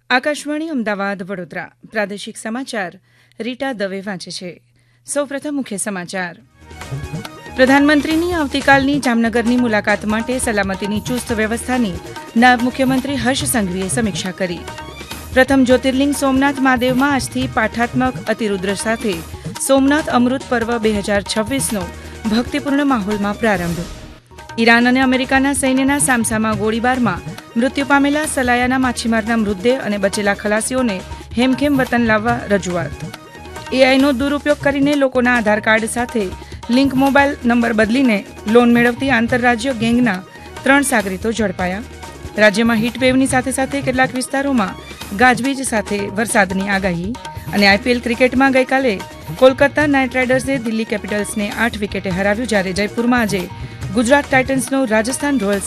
આકાશવાણી અમદાવાદ વડોદરા પ્રાદેશિક સમાચાર રીટા દવે વાંચે છે. સૌપ્રથમ મુખ્ય સમાચાર. પ્રધાનમંત્રીની આવતીકાલની જામનગરની મુલાકાત માટે સલામતીની ચુસ્ત વ્યવસ્થાની નાયબ મુખ્યમંત્રી હર્ષ સંઘવીએ સમીક્ષા કરી. પ્રથમ જ્યોતિર્લિંગ સોમનાથ મહાદેવમાં આજથી પાઠાત્મક અતિરુદ્ર સાથે સોમનાથ અમૃત પર્વ 2026નો ભક્તિપૂર્ણ માહોલમાં પ્રારંભ. ઈરાન અને અમેરિકાના સૈન્યના સામસામા ગોળીબારમાં મૃત્યુ પામેલા સલાયાના માછીમારના મૃતદેહ અને બચેલા ખલાસીઓને હેમખેમ વતન લાવવા રજૂઆત. એઆઈનો દુરુપયોગ કરીને લોકોના આધાર કાર્ડ સાથે લિંક મોબાઈલ નંબર બદલીને લોન મેળવતી આંતરરાજ્ય ગેંગના 3 સાગરીતો ઝડપાયા. રાજ્યમાં હીટવેવની સાથે સાથે કેટલાક વિસ્તારોમાં ગાજવીજ સાથે વરસાદની આગાહી. અને આઈપીએલ ક્રિકેટમાં ગઈકાલે કોલકાતા નાઇટ રાઇડર્સે દિલ્હી કેપિટલ્સને 8 વિકેટે હરાવ્યું, જ્યારે જયપુરમાં આજે ગુજરાત ટાઇટન્સનો રાજસ્થાન રોયલ્સ